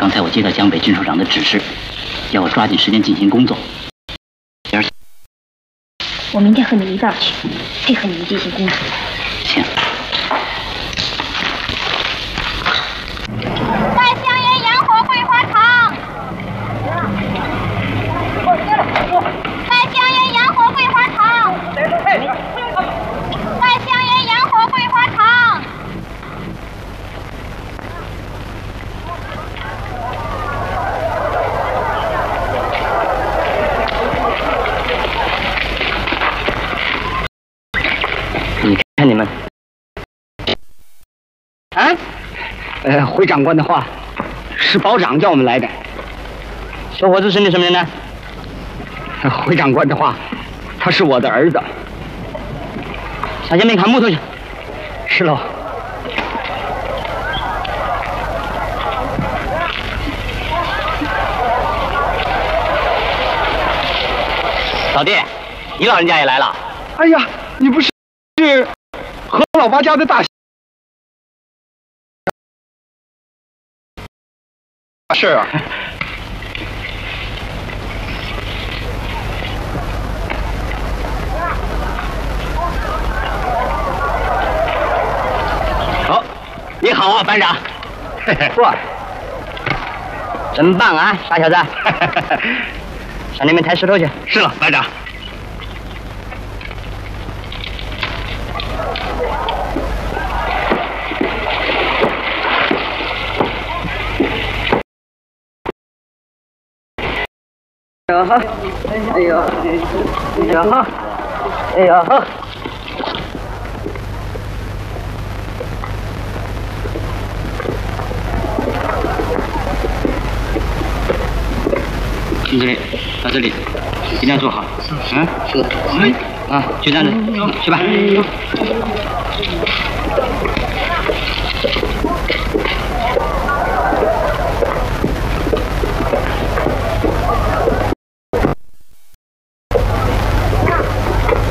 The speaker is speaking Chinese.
刚才我接到江北军首长的指示，要我抓紧时间进行工作。 我明天和你一道去，配合你们进行工作。 行。 在香烟洋火桂花厂。在香烟洋火桂花厂。在香烟洋火桂花厂。 你看你们，啊，回长官的话，是保长叫我们来的。小伙子是你什么人呢？回长官的话，他是我的儿子。下前面砍木头去。是喽。老弟，你老人家也来了。 哎呀，你不是何老八家的大事啊？ 好，你好啊，班长。嚯，真棒啊，傻小子！上那边抬石头去。是了，班长。好，哎呦，哎呦好，哎呦好。听这里，到这里，尽量做好。嗯，是的。啊，就这样子，去吧。